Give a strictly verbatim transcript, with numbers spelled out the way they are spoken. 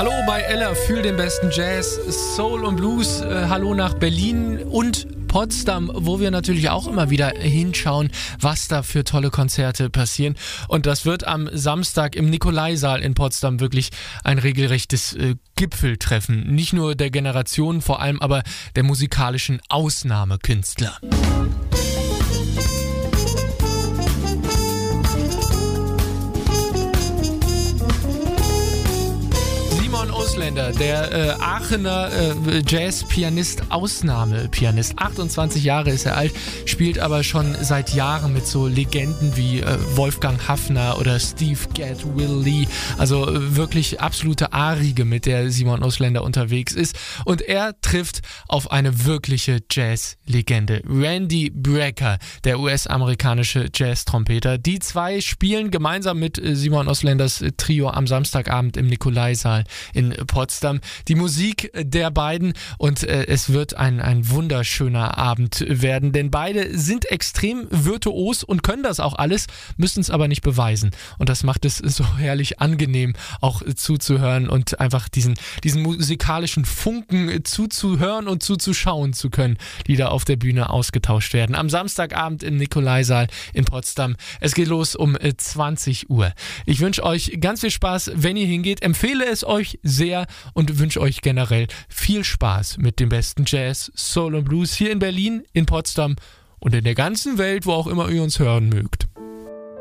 Hallo bei Ella, fühl den besten Jazz, Soul und Blues. Äh, hallo nach Berlin und Potsdam, wo wir natürlich auch immer wieder hinschauen, was da für tolle Konzerte passieren. Und das wird am Samstag im Nikolaisaal in Potsdam wirklich ein regelrechtes äh, Gipfeltreffen. Nicht nur der Generation, vor allem aber der musikalischen Ausnahmekünstler. Ausländer, der äh, Aachener äh, Jazz-Pianist, Ausnahmepianist. achtundzwanzig Jahre ist er alt, spielt aber schon seit Jahren mit so Legenden wie äh, Wolfgang Haffner oder Steve Gadd, Will Lee. Also äh, wirklich absolute A-Riege, mit der Simon Ausländer unterwegs ist. Und er trifft auf eine wirkliche Jazz-Legende. Randy Brecker, der U S-amerikanische Jazz-Trompeter. Die zwei spielen gemeinsam mit äh, Simon Ausländers äh, Trio am Samstagabend im Nikolaisaal in Potsdam. Die Musik der beiden und äh, es wird ein, ein wunderschöner Abend werden, denn beide sind extrem virtuos und können das auch alles, müssen es aber nicht beweisen. Und das macht es so herrlich angenehm, auch äh, zuzuhören und einfach diesen, diesen musikalischen Funken äh, zuzuhören und zuzuschauen zu können, die da auf der Bühne ausgetauscht werden. Am Samstagabend im Nikolaisaal in Potsdam. Es geht los um äh, zwanzig Uhr. Ich wünsche euch ganz viel Spaß, wenn ihr hingeht. Empfehle es euch sehr und wünsche euch generell viel Spaß mit dem besten Jazz, Soul und Blues hier in Berlin, in Potsdam und in der ganzen Welt, wo auch immer ihr uns hören mögt.